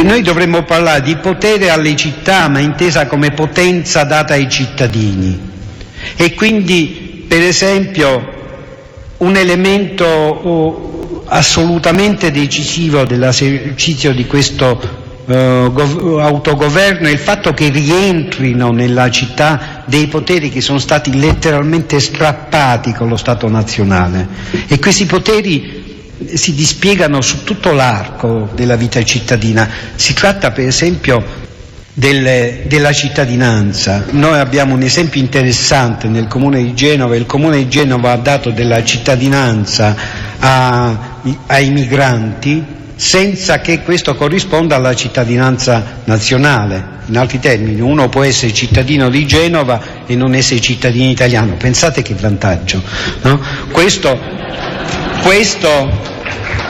noi dovremmo parlare di potere alle città, ma intesa come potenza data ai cittadini. E quindi, per esempio, un elemento assolutamente decisivo dell'esercizio di questo autogoverno è il fatto che rientrino nella città dei poteri che sono stati letteralmente strappati con lo Stato nazionale, e questi poteri si dispiegano su tutto l'arco della vita cittadina. Si tratta per esempio della cittadinanza. Noi abbiamo un esempio interessante nel Comune di Genova. Il Comune di Genova ha dato della cittadinanza ai migranti senza che questo corrisponda alla cittadinanza nazionale. In altri termini, uno può essere cittadino di Genova e non essere cittadino italiano. Pensate che vantaggio, no? Questo